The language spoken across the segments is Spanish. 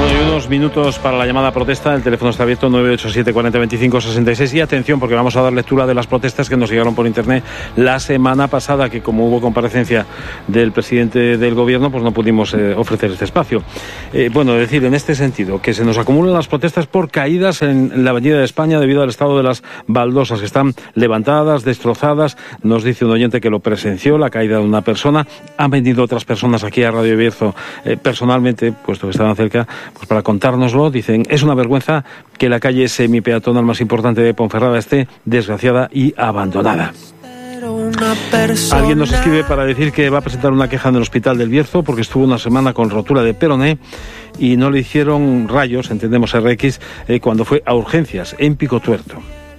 Bueno, y unos minutos para la llamada a protesta. El teléfono está abierto, 987 40 25 66. Y atención, porque vamos a dar lectura de las protestas que nos llegaron por internet la semana pasada, que como hubo comparecencia del presidente del gobierno, pues no pudimos ofrecer este espacio. Bueno, decir en este sentido que se nos acumulan las protestas por caídas en la Avenida de España debido al estado de las baldosas, que están levantadas, destrozadas. Nos dice un oyente que lo presenció, la caída de una persona. Han venido otras personas aquí a Radio Bierzo personalmente, puesto que estaban cerca, pues para contárnoslo. Dicen, es una vergüenza que la calle semipeatonal más importante de Ponferrada esté desgraciada y abandonada. Alguien nos escribe para decir que va a presentar una queja en el hospital del Bierzo porque estuvo una semana con rotura de peroné y no le hicieron rayos, entendemos RX, cuando fue a urgencias en Picotuerto.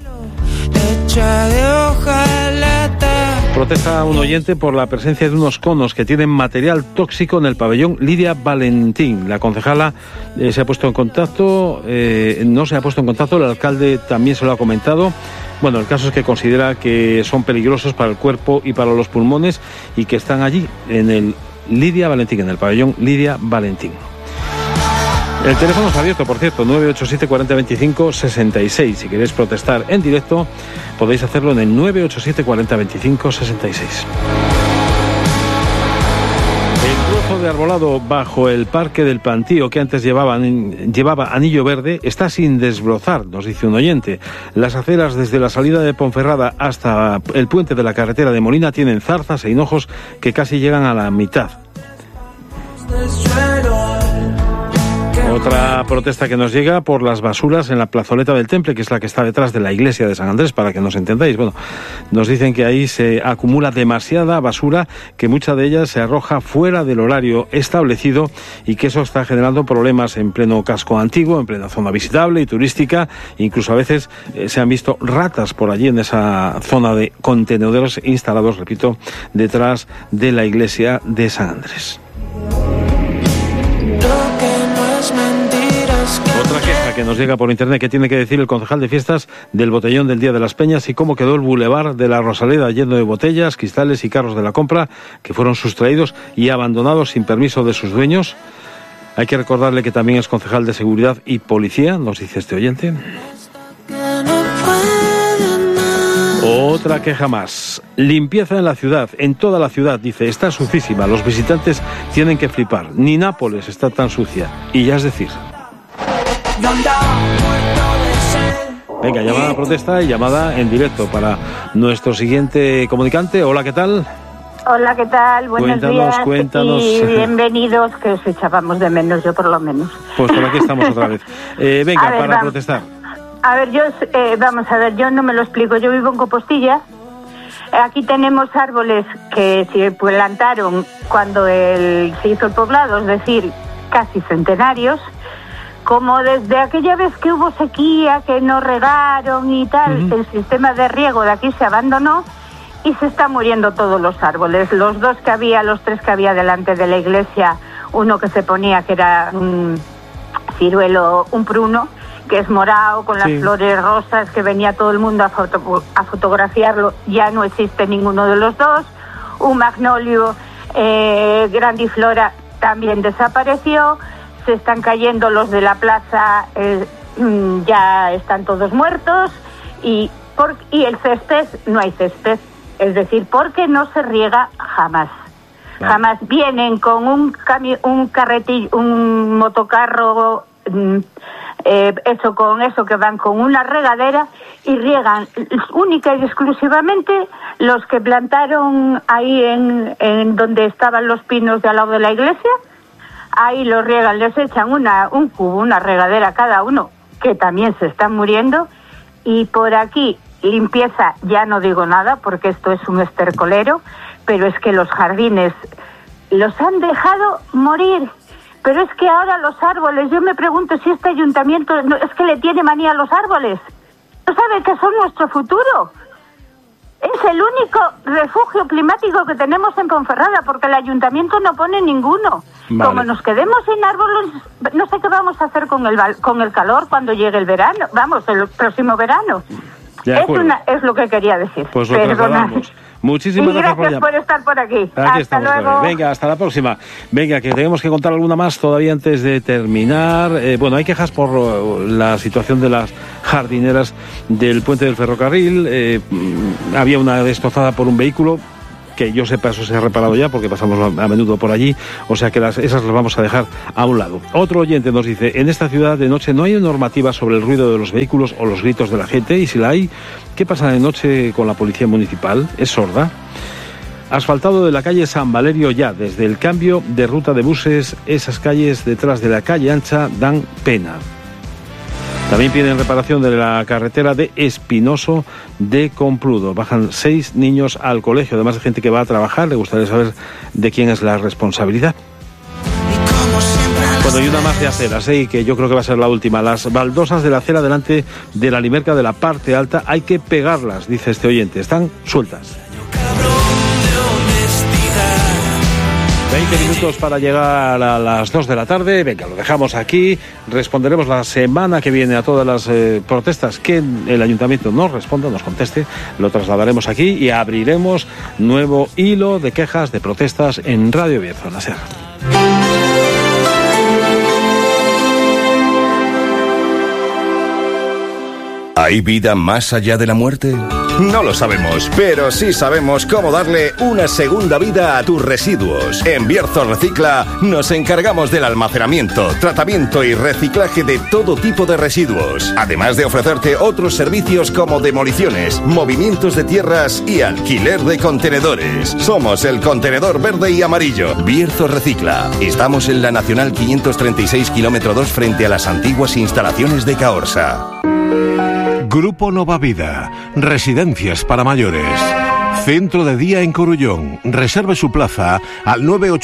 Protesta un oyente por la presencia de unos conos que tienen material tóxico en el pabellón Lidia Valentín. La concejala se ha puesto en contacto, no se ha puesto en contacto, el alcalde también se lo ha comentado. Bueno, el caso es que considera que son peligrosos para el cuerpo y para los pulmones y que están allí en el Lidia Valentín, en el pabellón Lidia Valentín. El teléfono está abierto, por cierto, 987 40 25 66. Si queréis protestar en directo, podéis hacerlo en el 987 40 25 66. El trozo de arbolado bajo el Parque del Plantío, que antes llevaba anillo verde, está sin desbrozar, nos dice un oyente. Las aceras desde la salida de Ponferrada hasta el puente de la carretera de Molina tienen zarzas e hinojos que casi llegan a la mitad. Otra protesta que nos llega por las basuras en la plazoleta del Temple, que es la que está detrás de la iglesia de San Andrés, para que nos entendáis. Bueno, nos dicen que ahí se acumula demasiada basura, que mucha de ella se arroja fuera del horario establecido y que eso está generando problemas en pleno casco antiguo, en plena zona visitable y turística. Incluso a veces se han visto ratas por allí en esa zona de contenedores instalados, repito, detrás de la iglesia de San Andrés. Otra queja que nos llega por internet, que tiene que decir el concejal de fiestas del botellón del Día de las Peñas y cómo quedó el bulevar de la Rosaleda lleno de botellas, cristales y carros de la compra que fueron sustraídos y abandonados sin permiso de sus dueños. Hay que recordarle que también es concejal de seguridad y policía, nos dice este oyente. Otra queja más. Limpieza en la ciudad, en toda la ciudad, dice, está sucísima. Los visitantes tienen que flipar. Ni Nápoles está tan sucia. Y ya es decir. Venga, llamada a protesta y llamada en directo para nuestro siguiente comunicante. Hola, ¿qué tal? Hola, ¿qué tal? Buenos días. Cuéntanos. Y bienvenidos, que os echábamos de menos, yo por lo menos. Pues por aquí estamos otra vez. Venga, ver, para protestar. A ver, vamos a ver, yo no me lo explico. Yo vivo en Compostilla. Aquí tenemos árboles que se plantaron cuando se hizo el poblado, es decir, casi centenarios. Como desde aquella vez que hubo sequía, que no regaron y tal, el sistema de riego de aquí se abandonó y se están muriendo todos los árboles. Los tres que había delante de la iglesia, uno que se ponía que era un ciruelo, un pruno, que es morado, con las flores rosas, que venía todo el mundo a fotografiarlo, ya no existe ninguno de los dos. Un magnolio grandiflora también desapareció. Se están cayendo los de la plaza, ya están todos muertos, y el césped, no hay césped, es decir, porque no se riega jamás. Vale. Jamás vienen con un carretillo, un motocarro hecho con eso, que van con una regadera y riegan única y exclusivamente los que plantaron ahí en donde estaban los pinos de al lado de la iglesia. Ahí los riegan, les echan un cubo, una regadera cada uno, que también se están muriendo. Y por aquí, limpieza, ya no digo nada, porque esto es un estercolero, pero es que los jardines los han dejado morir. Pero es que ahora los árboles, yo me pregunto si este ayuntamiento es que le tiene manía a los árboles. ¿No sabe que son nuestro futuro? Es el único refugio climático que tenemos en Ponferrada, porque el ayuntamiento no pone ninguno. Vale. Como nos quedemos sin árboles, no sé qué vamos a hacer con el calor cuando llegue el verano. Vamos, el próximo verano. Es lo que quería decir. Pues lo trasladamos. Muchísimas gracias por estar por aquí. Hasta luego. Venga, hasta la próxima. Venga, que tenemos que contar alguna más todavía antes de terminar. Bueno, hay quejas por la situación de las jardineras del puente del ferrocarril. Había una destrozada por un vehículo. Que yo sepa, eso se ha reparado ya porque pasamos a menudo por allí, o sea que esas las vamos a dejar a un lado. Otro oyente nos dice: en esta ciudad de noche no hay normativa sobre el ruido de los vehículos o los gritos de la gente, y si la hay, ¿qué pasa de noche con la policía municipal? ¿Es sorda? Asfaltado de la calle San Valerio ya, desde el cambio de ruta de buses, esas calles detrás de la calle ancha dan pena. También piden reparación de la carretera de Espinoso de Compludo. Bajan 6 niños al colegio, además de gente que va a trabajar. Le gustaría saber de quién es la responsabilidad. Bueno, y una más de aceras, que yo creo que va a ser la última. Las baldosas de la acera delante de la Limerca de la parte alta hay que pegarlas, dice este oyente. Están sueltas. 20 minutos para llegar a las 2 de la tarde. Venga, lo dejamos aquí. Responderemos la semana que viene a todas las protestas que el ayuntamiento nos responda, nos conteste. Lo trasladaremos aquí y abriremos nuevo hilo de quejas, de protestas en Radio Bierzo, en la Sierra. ¿Hay vida más allá de la muerte? No lo sabemos, pero sí sabemos cómo darle una segunda vida a tus residuos. En Bierzo Recicla nos encargamos del almacenamiento, tratamiento y reciclaje de todo tipo de residuos, además de ofrecerte otros servicios como demoliciones, movimientos de tierras y alquiler de contenedores. Somos el contenedor verde y amarillo. Bierzo Recicla. Estamos en la Nacional 536 km 2 frente a las antiguas instalaciones de Caorsa. Grupo Nova Vida, residencias para mayores. Centro de día en Corullón. Reserve su plaza al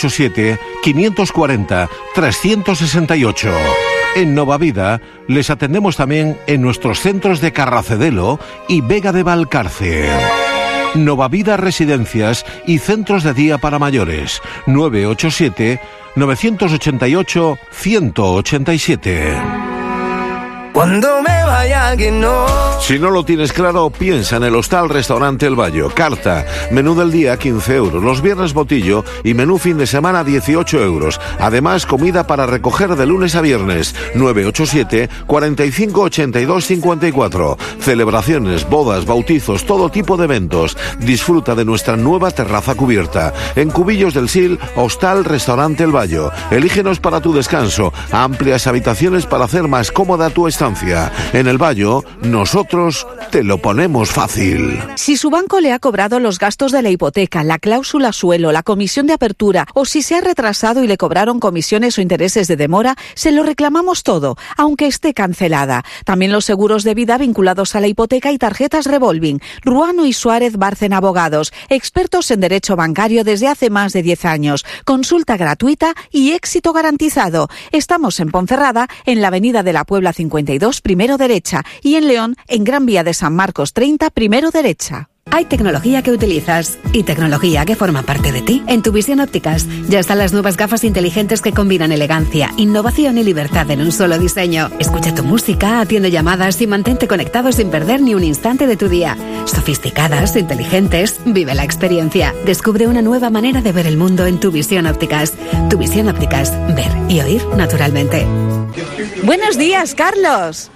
987-540-368. En Nova Vida les atendemos también en nuestros centros de Carracedelo y Vega de Valcárcel. Nova Vida Residencias y Centros de Día para Mayores. 987-988-187. Cuando me vaya que no. Si no lo tienes claro, piensa en el Hostal Restaurante El Bayo. Carta, menú del día 15 euros, los viernes botillo y menú fin de semana 18 euros. Además, comida para recoger de lunes a viernes. 987 45 82 54. Celebraciones, bodas, bautizos, todo tipo de eventos. Disfruta de nuestra nueva terraza cubierta. En Cubillos del Sil, Hostal Restaurante El Bayo. Elígenos para tu descanso. Amplias habitaciones para hacer más cómoda tu estancia. En El Bayo, nosotros te lo ponemos fácil. Si su banco le ha cobrado los gastos de la hipoteca, la cláusula suelo, la comisión de apertura, o si se ha retrasado y le cobraron comisiones o intereses de demora, se lo reclamamos todo, aunque esté cancelada. También los seguros de vida vinculados a la hipoteca y tarjetas revolving. Ruano y Suárez Bárcena Abogados, expertos en derecho bancario desde hace más de 10 años. Consulta gratuita y éxito garantizado. Estamos en Ponferrada, en la Avenida de la Puebla 52, primero derecha, y en León, en Gran Vía de San Marcos 30, primero derecha. Hay tecnología que utilizas y tecnología que forma parte de ti. En Tu Visión Ópticas ya están las nuevas gafas inteligentes que combinan elegancia, innovación y libertad en un solo diseño. Escucha tu música, atiende llamadas y mantente conectado sin perder ni un instante de tu día. Sofisticadas, inteligentes, vive la experiencia. Descubre una nueva manera de ver el mundo en Tu Visión Ópticas. Tu Visión Ópticas, ver y oír naturalmente. Buenos días, Carlos.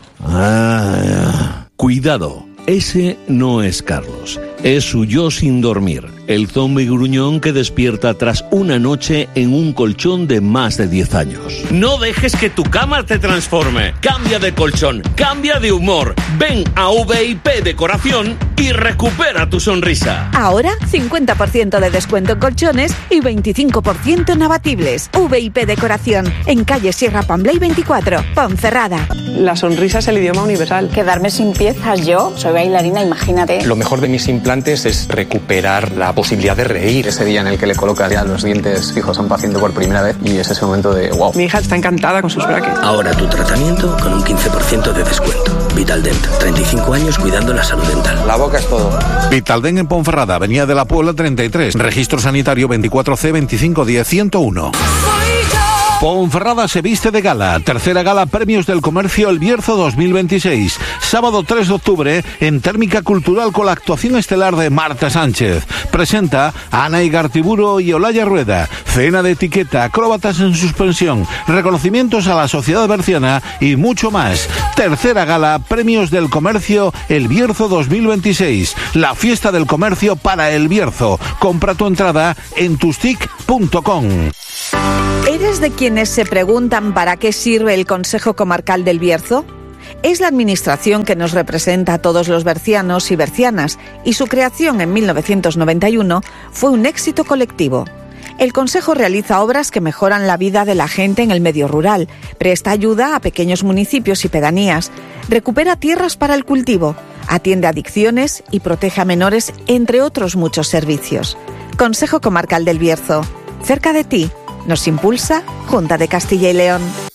Cuidado. Ese no es Carlos, es su yo sin dormir, el zombi gruñón que despierta tras una noche en un colchón de más de 10 años. No dejes que tu cama te transforme, cambia de colchón, cambia de humor, ven a VIP Decoración y recupera tu sonrisa. Ahora 50% de descuento en colchones y 25% en abatibles. VIP Decoración, en calle Sierra Pamblay 24, Ponferrada. La sonrisa es el idioma universal. Quedarme sin piezas yo, soy bailarina, imagínate. Lo mejor de mis implantes es recuperar la posibilidad de reír. Ese día en el que le colocas ya los dientes fijos a un paciente por primera vez y es ese momento de wow. Mi hija está encantada con sus brackets. Ahora tu tratamiento con un 15% de descuento. Vitaldent, 35 años cuidando la salud dental. La boca es todo. Vitaldent en Ponferrada, Avenida de la Puebla 33. Registro sanitario 24C 2510 101. Ponferrada se viste de gala. Tercera gala Premios del Comercio El Bierzo 2026. Sábado 3 de octubre en Térmica Cultural con la actuación estelar de Marta Sánchez. Presenta a Ana Igartiburu y Olaya Rueda. Cena de etiqueta, acróbatas en suspensión, reconocimientos a la sociedad berciana y mucho más. Tercera gala Premios del Comercio El Bierzo 2026. La fiesta del comercio para El Bierzo. Compra tu entrada en tustic.com. ¿Eres de quienes se preguntan para qué sirve el Consejo Comarcal del Bierzo? Es la administración que nos representa a todos los bercianos y bercianas, y su creación en 1991 fue un éxito colectivo. El Consejo realiza obras que mejoran la vida de la gente en el medio rural, presta ayuda a pequeños municipios y pedanías, recupera tierras para el cultivo, atiende adicciones y protege a menores, entre otros muchos servicios. Consejo Comarcal del Bierzo, cerca de ti. Nos impulsa Junta de Castilla y León.